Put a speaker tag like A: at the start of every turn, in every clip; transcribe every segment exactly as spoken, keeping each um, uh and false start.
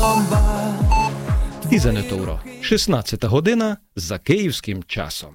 A: tizenöt óra, szesnадцята година за київським часом.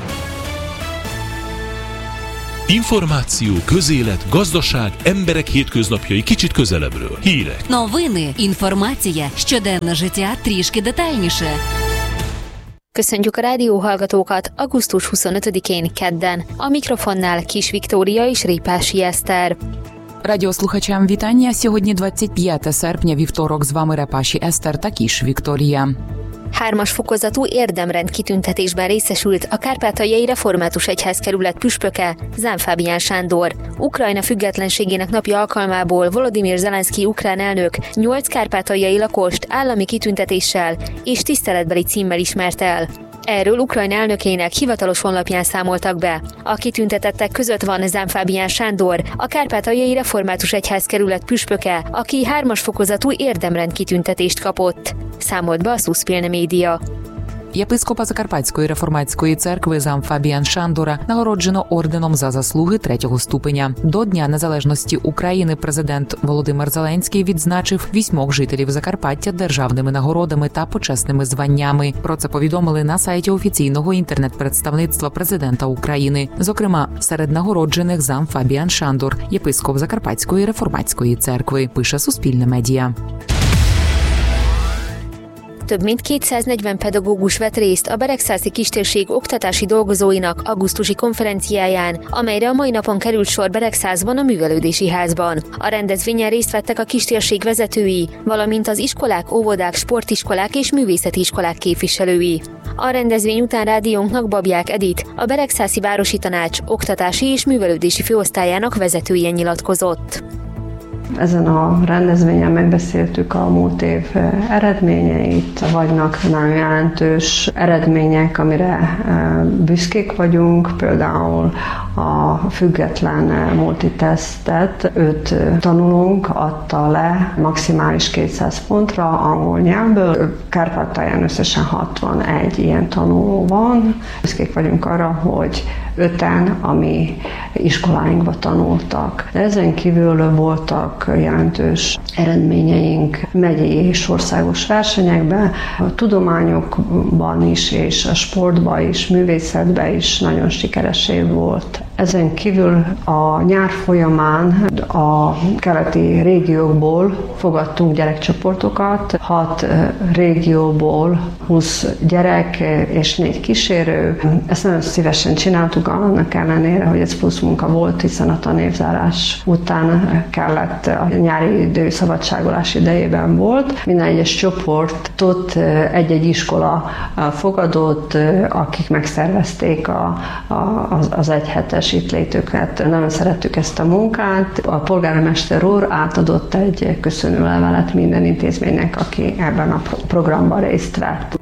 B: Információ, közélet, gazdaság, emberek hétköznapjai kicsit közelebbről. Hírek.
C: Новини, інформація, щоденне життя трішки детальніше.
D: Köszöntjük a rádióhallgatókat augusztus huszonötödikén kedden. A mikrofonnál Kis Viktória és Répási Eszter.
E: Радіослухачам вітання. Сьогодні двадцять п'яте серпня, вівторок. З вами Репаші Eszter та Kis Viktória.
D: Hármas fokozatú érdemrend kitüntetésben részesült a Kárpátaljai Református Egyházkerület püspöke, Zám Fábián Sándor. Ukrajna függetlenségének napja alkalmából Volodymyr Zelenszkij ukrán elnök nyolc kárpátaljai lakost állami kitüntetéssel és tiszteletbeli címmel ismert el. Erről Ukrajna elnökének hivatalos honlapján számoltak be. A kitüntetettek között van Zám Fábián Sándor, a Kárpátaljai Református Egyházkerület püspöke, aki hármas fokozatú érdemrend kitüntetést kapott. Számolt be a Суспільне Медіа.
E: Єпископа Закарпатської реформатської церкви Зам Фабіан Шандора нагороджено орденом за заслуги третього ступеня. До Дня Незалежності України президент Володимир Зеленський відзначив вісьмох жителів Закарпаття державними нагородами та почесними званнями. Про це повідомили на сайті офіційного інтернет-представництва президента України. Зокрема, серед нагороджених Зам Фабіан Шандор, єпископ Закарпатської реформатської церкви, пише Суспільне Медіа.
D: Több mint kétszáznegyven pedagógus vett részt a Beregszászi kistérség oktatási dolgozóinak augusztusi konferenciáján, amelyre a mai napon került sor Beregszászban a Művelődési Házban. A rendezvényen részt vettek a kistérség vezetői, valamint az iskolák, óvodák, sportiskolák és művészeti iskolák képviselői. A rendezvény után rádiónknak Babják Edit, a Beregszászi Városi Tanács oktatási és művelődési főosztályának vezetője nyilatkozott.
F: Ezen a rendezvényen megbeszéltük a múlt év eredményeit, vannak nagyon jelentős eredmények, amire büszkék vagyunk, például a független multitesztet öt tanulónk adta le maximális kétszáz pontra angol nyelvből. Kárpátalján összesen hatvanegy ilyen tanuló van. Büszkék vagyunk arra, hogy öten a mi iskoláinkba tanultak. De ezen kívül voltak jelentős eredményeink megyei és országos versenyekben, a tudományokban is, és a sportban is, művészetben is nagyon sikeres év volt. Ezen kívül a nyár folyamán a keleti régiókból fogadtunk gyerekcsoportokat, hat régióból húsz gyerek és négy kísérő. Ezt nagyon szívesen csináltuk, annak ellenére, hogy ez plusz munka volt, hiszen a tanévzárás után kellett, a nyári idő szabadságolás idejében volt. Minden egyes csoportot egy-egy iskola fogadott, akik megszervezték a, a, az, az egyhetes itt létüket. Nagyon szerettük ezt a munkát. A polgármester úr átadott egy köszönőlevelet minden intézménynek, aki ebben a programban részt vett.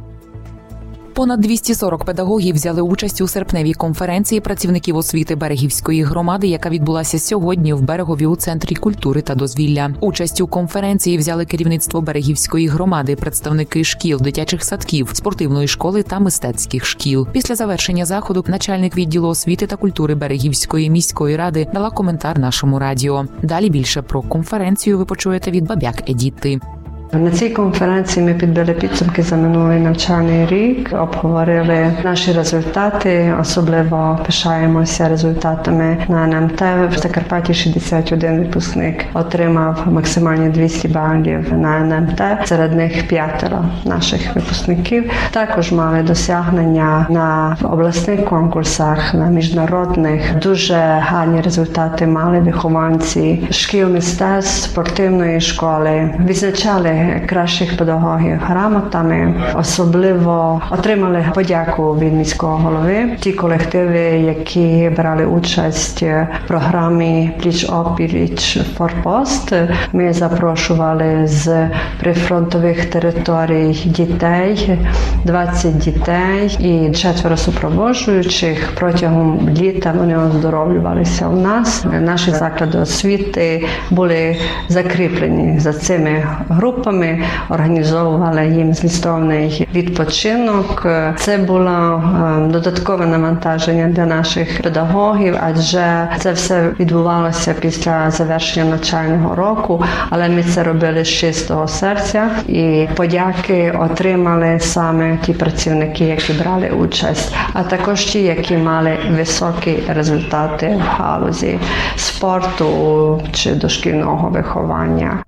E: Понад двісті сорок педагогів взяли участь у серпневій конференції працівників освіти Берегівської громади, яка відбулася сьогодні в Берегові у Центрі культури та дозвілля. Участь у конференції взяли керівництво Берегівської громади, представники шкіл, дитячих садків, спортивної школи та мистецьких шкіл. Після завершення заходу начальник відділу освіти та культури Берегівської міської ради дала коментар нашому радіо. Далі більше про конференцію ви почуєте від Бабяк Едіти.
F: На цій конференції ми підбили підсумки за минулий навчальний рік, обговорили наші результати, особливо пишаємося результатами на ен ем те. В Закарпатті шістдесят один випускник отримав максимальні двісті балів на ен ем те, серед них п'ятеро наших випускників. Також мали досягнення на обласних конкурсах, на міжнародних. Дуже гарні результати мали вихованці шкіл мистецтв, спортивної школи. Відзначали кращих педагогів грамотами, особливо отримали подяку від міського голови. Ті колективи, які брали участь в програмі «Пліч-опліч Форпост», ми запрошували з прифронтових територій дітей, двадцять дітей і четверо супроводжуючих. Протягом літа вони оздоровлювалися у нас. Наші заклади освіти були закріплені за цими групами. групами, організовували їм змістовний відпочинок. Це було додаткове навантаження для наших педагогів, адже це все відбувалося після завершення навчального року, але ми це робили з чистого серця, і подяки отримали саме ті працівники, які брали участь, а також ті, які мали високі результати в галузі спорту чи dошкільного виховання.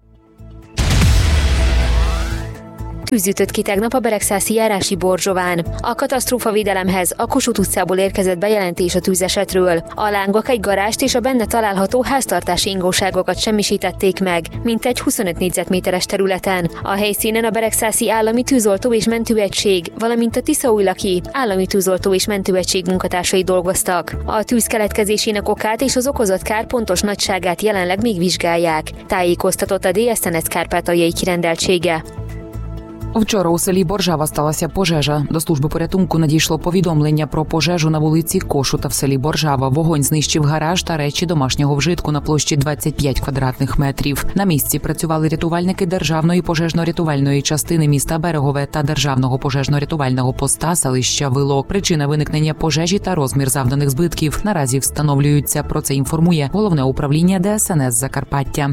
D: Tűz ütött ki tegnap a Beregszászi járási Borzsován. A katasztrófavédelemhez a Kossuth utcából érkezett bejelentés a tűzesetről. A lángok egy garást és a benne található háztartási ingóságokat semmisítették meg, mintegy huszonöt négyzetméteres területen. A helyszínen a Beregszászi állami tűzoltó és mentőegység, valamint a Tiszaújlaki állami tűzoltó és mentőegység munkatársai dolgoztak. A tűz keletkezésének okát és az okozott kár pontos nagyságát jelenleg még vizsgálják, tájékoztatott a dé es en es kárpátaljai kirendeltsége.
E: Вчора у селі Боржава сталася пожежа. До служби порятунку надійшло повідомлення про пожежу на вулиці Кошута в селі Боржава. Вогонь знищив гараж та речі домашнього вжитку на площі двадцять п'ять квадратних метрів. На місці працювали рятувальники Державної пожежно-рятувальної частини міста Берегове та Державного пожежно-рятувального поста селища Вилок. Причина виникнення пожежі та розмір завданих збитків наразі встановлюються. Про це інформує Головне управління дé es en es Закарпаття.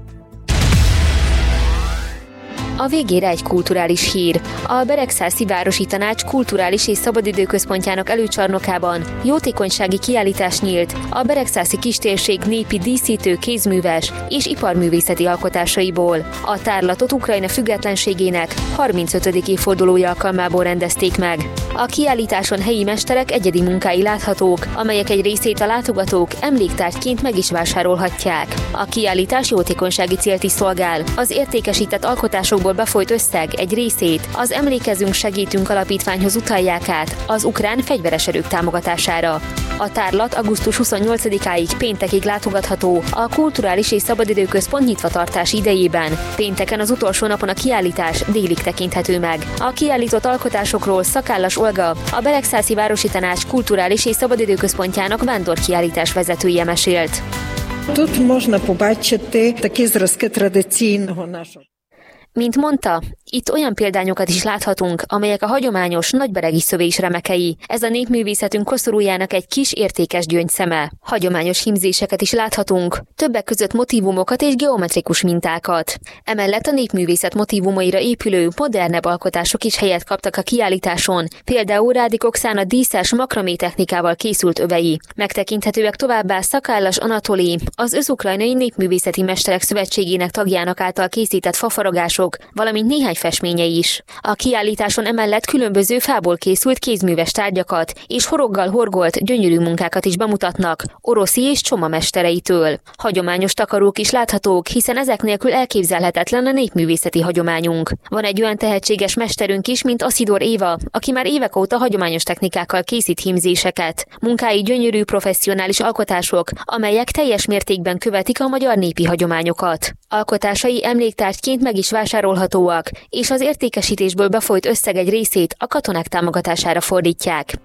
D: A végére egy kulturális hír. A Beregszászi Városi Tanács kulturális és szabadidőközpontjának előcsarnokában jótékonysági kiállítás nyílt a Beregszászi kistérség népi díszítő, kézműves és iparművészeti alkotásaiból. A tárlatot Ukrajna függetlenségének harmincötödik évfordulója alkalmából rendezték meg. A kiállításon helyi mesterek egyedi munkái láthatók, amelyek egy részét a látogatók emléktárgyként meg is vásárolhatják. A kiállítás jótékonysági célt is szolgál. Az értékesített alkotásokból befolyt összeg egy részét az Emlékezünk, segítünk alapítványhoz utalják át az ukrán fegyveres erők támogatására. A tárlat augusztus huszonnyolcadikáig péntekig látogatható a Kulturális és Szabadidőközpont nyitvatartás idejében. Pénteken az utolsó napon a kiállítás délig tekinthető meg. A kiállított alkotásokról Szakállas Olga, a Beregszászi Városi Tanács Kulturális és Szabadidőközpontjának vándorkiállítás vezetője mesélt.
G: Тут можна побачити такі зразки традиційного нашого.
D: Mint mondta, itt olyan példányokat is láthatunk, amelyek a hagyományos nagyberegi szövés remekei. Ez a népművészetünk koszorújának egy kis értékes gyöngyszeme. Hagyományos hímzéseket is láthatunk, többek között motívumokat és geometrikus mintákat. Emellett a népművészet motívumaira épülő, modernebb alkotások is helyet kaptak a kiállításon, például Rádik Okszana díszes makramé technikával készült övei. Megtekinthetőek továbbá Szakállas Anatoli, az Összukrajnai Népművészeti Mesterek Szövetségének tagjának által készített fafaragások, valamint néhány festménye is. A kiállításon emellett különböző fából készült kézműves tárgyakat és horoggal horgolt gyönyörű munkákat is bemutatnak Oroszi és Csoma mestereitől. Hagyományos takarók is láthatók, hiszen ezek nélkül elképzelhetetlen a népművészeti hagyományunk. Van egy olyan tehetséges mesterünk is, mint Aszidor Éva, aki már évek óta hagyományos technikákkal készít hímzéseket. Munkái gyönyörű professzionális alkotások, amelyek teljes mértékben követik a magyar népi hagyományokat. Alkotásai emléktárgyként meg is vásárolhatóak, és az értékesítésből befolyt összeg egy részét a katonák támogatására fordítják.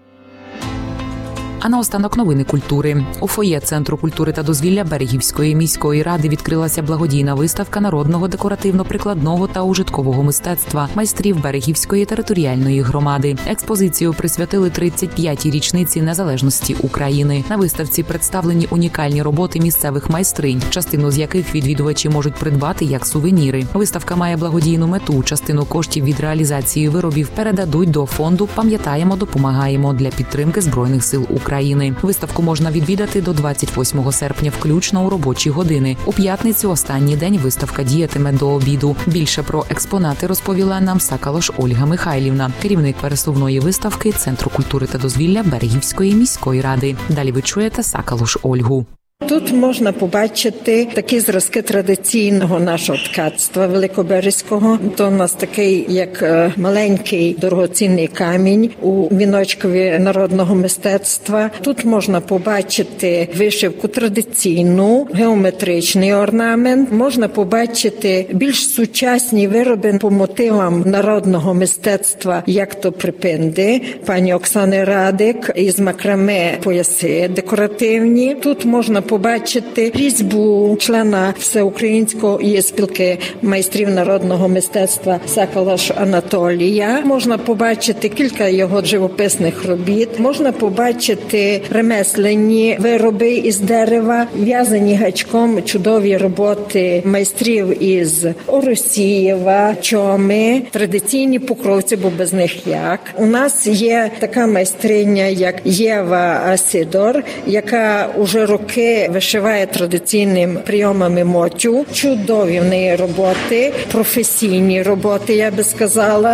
E: А наостанок новини культури. У фоє Центру культури та дозвілля Берегівської міської ради відкрилася благодійна виставка народного декоративно-прикладного та ужиткового мистецтва майстрів Берегівської територіальної громади. Експозицію присвятили тридцять п'ятій річниці незалежності України. На виставці представлені унікальні роботи місцевих майстринь, частину з яких відвідувачі можуть придбати як сувеніри. Виставка має благодійну мету. Частину коштів від реалізації виробів передадуть до фонду «Пам'ятаємо, допомагаємо» для підтримки Збройних сил України. України. Виставку можна відвідати до двадцять восьмого серпня включно у робочі години. У п'ятницю останній день виставка діятиме до обіду. Більше про експонати розповіла нам Сакалош Ольга Михайлівна, керівник пересувної виставки Центру культури та дозвілля Берегівської міської ради. Далі ви чуєте Сакалош Ольгу.
G: Тут можна побачити такі зразки традиційного нашого ткацтва великоберезького. То у нас такий, як маленький дорогоцінний камінь у віночкові народного мистецтва. Тут можна побачити вишивку традиційну, геометричний орнамент. Можна побачити більш сучасні вироби по мотивам народного мистецтва, як то припинди, пані Оксани Радик, із макраме пояси декоративні. Тут можна побачити різьбу члена Всеукраїнської спілки майстрів народного мистецтва Сакалаш Анатолія. Можна побачити кілька його живописних робіт. Можна побачити ремесленні вироби із дерева, в'язані гачком чудові роботи майстрів із Оросієва, Чоми, традиційні покровці, бо без них як. У нас є така майстриня, як Єва Сидор, яка уже роки вишиває традиційними прийомами мотю. Чудові в неї роботи, професійні роботи, я би сказала.